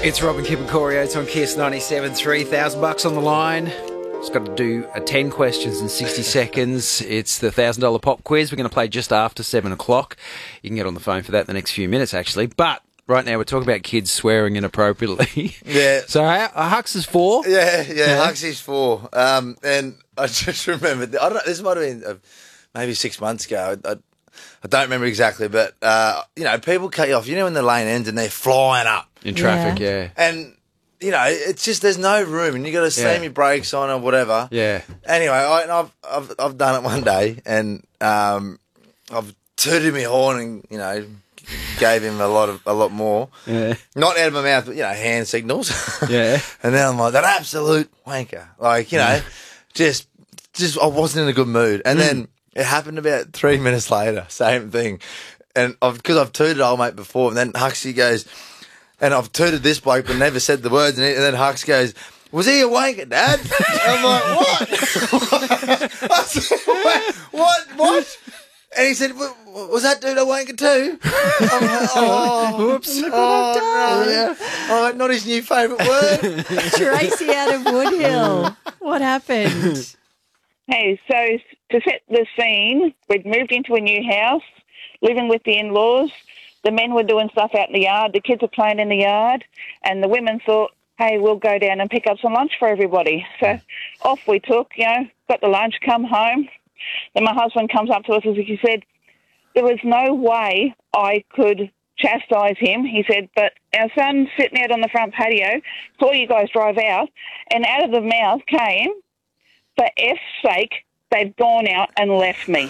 It's Robin, Kip and Corey Oates on Kiss 97. $3,000 on the line. Just got to do 10 questions in 60 seconds. It's the $1,000 pop quiz. We're going to play just after 7 o'clock. You can get on the phone for that in the next few minutes, actually. But right now we're talking about kids swearing inappropriately. Yeah. So Hux is 4. Yeah, Hux is 4. And I just remembered, I don't know, this might have been maybe 6 months ago. I don't remember exactly, but, people cut you off. You know when the lane ends and they're flying up. In traffic, yeah. And, it's just there's no room and you got to slam your brakes on or whatever. Yeah. Anyway, I've done it one day and I've tooted my horn and, gave him a lot more. Yeah. Not out of my mouth, but, hand signals. Yeah. And then I'm like, that absolute wanker. Like, just I wasn't in a good mood. And then it happened about 3 minutes later, same thing. And because I've tooted old mate before, and then Huxie goes, and I've tooted this bloke but never said the words, and then Hux goes, was he a wanker, Dad? I'm like, what? I said, what? And he said, was that dude a wanker too? I'm like, whoops. No. Yeah. Oh, not his new favourite word. Tracy out of Woodhill. What happened? Hey, so to set the scene, we'd moved into a new house, living with the in-laws. The men were doing stuff out in the yard. The kids were playing in the yard. And the women thought, hey, we'll go down and pick up some lunch for everybody. So off we took, got the lunch, come home. Then my husband comes up to us and he said, there was no way I could chastise him. He said, but our son's sitting out on the front patio, saw you guys drive out, and out of the mouth came, for F's sake, they've gone out and left me.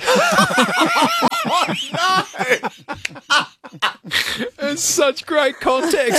It's such great context.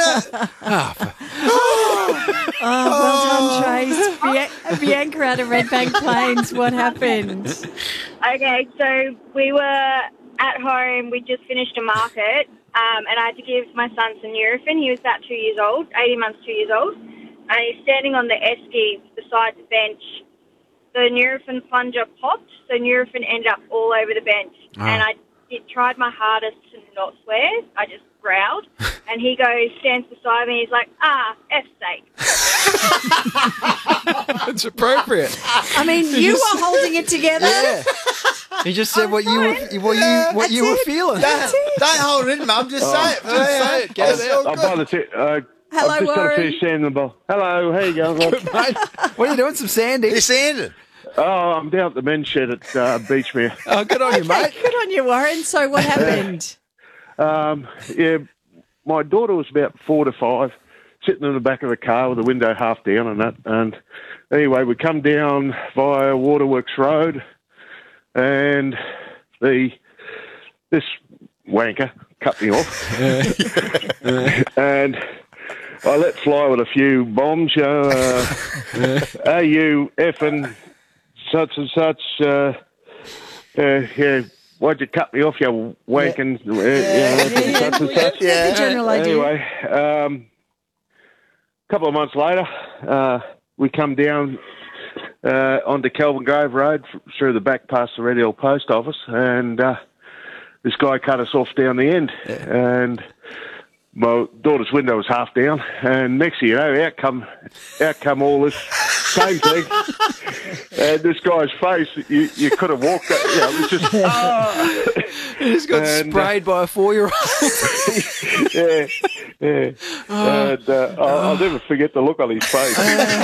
Well done, Trace. Bianca out of Redbank Plains. What happened? Okay, so we were at home. We just finished a market, and I had to give my son some Nurofen. He was about 2 years old, 18 months, 2 years old, and he's standing on the esky beside the bench. The Nurofen plunger popped, so Nurofen ended up all over the bench. Oh. And I tried my hardest to not swear. I just growled. And he stands beside me, he's like, F's sake. It's appropriate. I mean, you were holding it together. Yeah. He just said what you were feeling. Don't hold it in, Mum. Just say it. Just say it. Get it out. Hello, I've just got to finish sanding the ball. Hello, how you going, Rob? Mate, what are you doing? Some sanding? You're sanding? Oh, I'm down at the men's shed at Beachmere. Oh, good on you, mate. Good on you, Warren. So what happened? My daughter was about 4 to 5, sitting in the back of the car with the window half down and that. And anyway, we come down via Waterworks Road, and this wanker cut me off. And I let fly with a few bombs. Are you effing such and such? Why'd you cut me off, you wanking? Such and such. Yeah. General idea. Anyway, a couple of months later, we come down onto Kelvin Grove Road through the back past the Red Hill Post Office, and this guy cut us off down the end, and my daughter's window was half down, and next thing you know, out come all this same thing, and this guy's face, you could have walked that, it was just... He just got sprayed by a 4-year-old. Yeah. And I'll never forget the look on his face.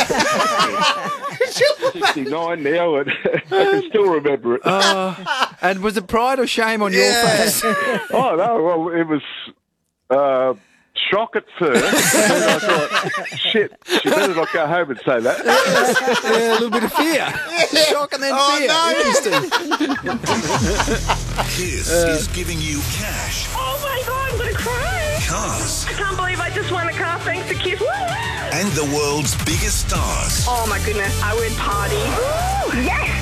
69 now, and I can still remember it. And was it pride or shame on your face? Oh, no, well, it was... shock at first, and I thought, shit, she better not go home and say that. Yeah, a little bit of fear. Shock and then fear. No. Interesting. Kiss is giving you cash. Oh my God, I'm going to cry. Cars. I can't believe I just won a car thanks to Kiss. And the world's biggest stars. Oh my goodness, I would party. Woo! Yes!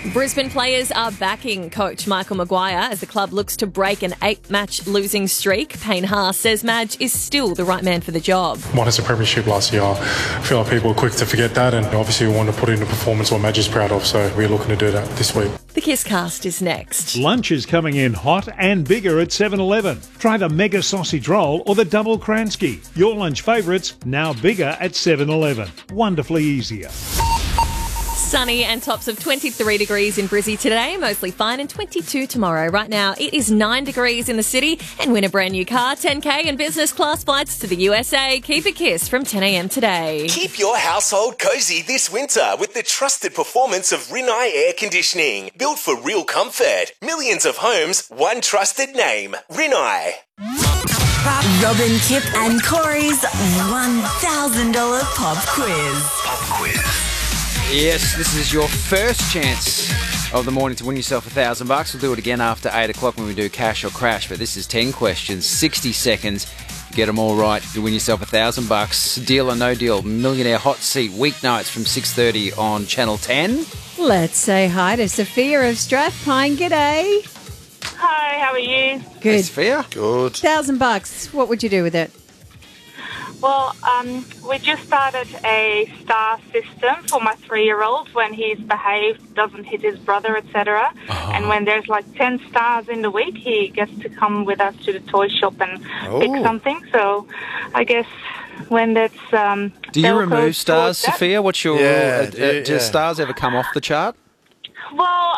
Brisbane players are backing coach Michael Maguire as the club looks to break an 8-match losing streak. Payne Haas says Madge is still the right man for the job. Won us a premiership last year. I feel like people are quick to forget that, and obviously we want to put in a performance what Madge is proud of, so we're looking to do that this week. The Kiss Cast is next. Lunch is coming in hot and bigger at 7-Eleven. Try the Mega Sausage Roll or the Double Kransky. Your lunch favourites, now bigger at 7-Eleven. Wonderfully easier. Sunny and tops of 23 degrees in Brizzy today, mostly fine, and 22 tomorrow. Right now, it is 9 degrees in the city, and win a brand new car, 10K and business class flights to the USA. Keep a kiss from 10 a.m. today. Keep your household cozy this winter with the trusted performance of Rinnai Air Conditioning. Built for real comfort. Millions of homes, one trusted name. Rinnai. Robin, Kip and Corey's $1,000 pop quiz. Pop quiz. Yes, this is your first chance of the morning to win yourself $1,000. We'll do it again after 8 o'clock when we do Cash or Crash, but this is 10 questions, 60 seconds. Get them all right, you win yourself $1,000. Deal or no deal, Millionaire Hot Seat, weeknights from 6:30 on Channel 10. Let's say hi to Sophia of Strathpine. G'day. Hi, how are you? Good. Hey, Sophia. Good. $1,000. What would you do with it? Well, we just started a star system for my 3-year-old when he's behaved, doesn't hit his brother, etc. And when there's like 10 stars in the week, he gets to come with us to the toy shop and pick something. So I guess when that's... do you remove stars, Sophia? What's your rule? Do stars ever come off the chart? Well,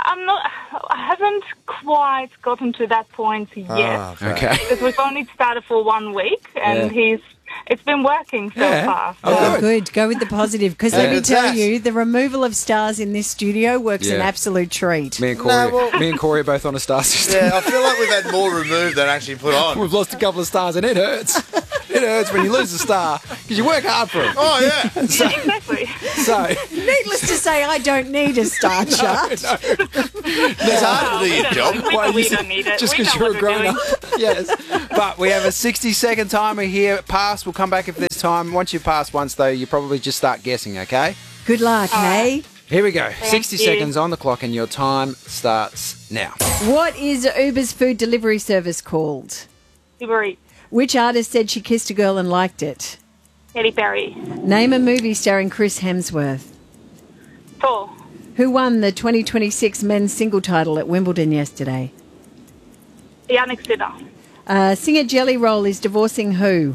I haven't quite gotten to that point yet. Okay. Because we've only started for 1 week, and it's been working so far. Oh, good. Go with the positive. Because let me tell you, the removal of stars in this studio works an absolute treat. Me and Corey are both on a star system. Yeah, I feel like we've had more removed than actually put on. We've lost a couple of stars, and it hurts. It hurts when you lose a star because you work hard for it. Oh, yeah. Exactly. So, needless to say, I don't need a star chart. It's hard to do your job. We don't need it. Just because you're a grown-up. Yes. But we have a 60-second timer here. Pass. We'll come back if there's time. Once you pass once, though, you probably just start guessing, okay? Good luck, hey? Here we go. Thank 60 you. seconds on the clock, and your time starts now. What is Uber's food delivery service called? Uber Eats. Which artist said she kissed a girl and liked it? Katy Perry. Name a movie starring Chris Hemsworth. Thor. Who won the 2026 men's single title at Wimbledon yesterday? Yannick Sinner. Singer Jelly Roll is divorcing who?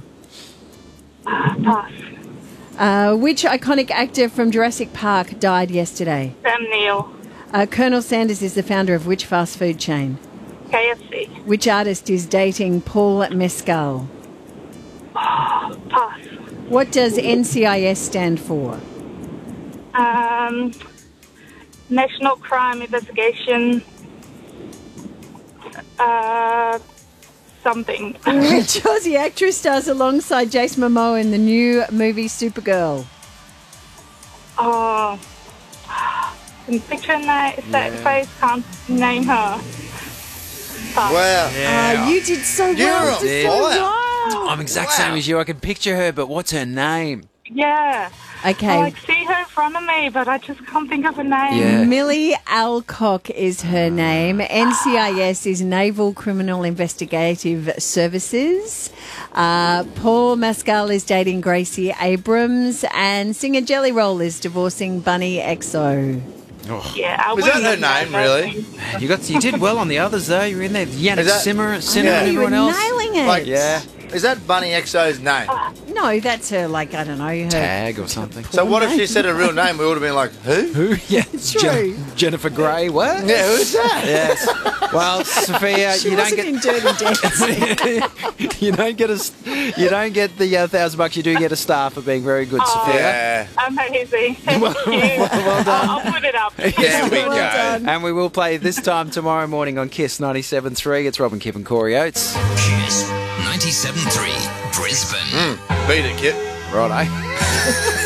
Pass. Which iconic actor from Jurassic Park died yesterday? Sam Neill. Colonel Sanders is the founder of which fast food chain? KFC. Which artist is dating Paul Mescal? Pass. What does NCIS stand for? National Crime Investigation. Something. Which Aussie actress stars alongside Jason Momoa in the new movie Supergirl? Oh, can picture that face, can't name her. Pass. Wow. You did so well. You're on fire. I'm exact same as you. I can picture her, but what's her name? Yeah. Okay. I see her in front of me, but I just can't think of her name. Yeah. Millie Alcock is her name. NCIS is Naval Criminal Investigative Services. Paul Mescal is dating Gracie Abrams, and singer Jelly Roll is divorcing Bunny XO. Oh. Yeah, Was that her name, really? You did well on the others, though. You were in there. Yannick Sinner and You everyone were else. nailing it. Like, is that Bunny XO's name? No, that's her, like, I don't know. Her Tag or something. So what if she said her real name? We would have been like, who? Who? Yeah. True. Jennifer Grey. What? Yeah, who's that? Yes. Well, Sophia, She you don't wasn't get in Dirty Dancing. you don't get the $1,000. You do get a star for being very good, Sophia. Yeah. Amazing. Thank you. Well done. I'll put it up. There we go. done. And we will play this time tomorrow morning on Kiss 97.3. It's Robin, Kip and Corey Oates. Kiss 97.3 Brisbane. Beat it, Kit. Righto.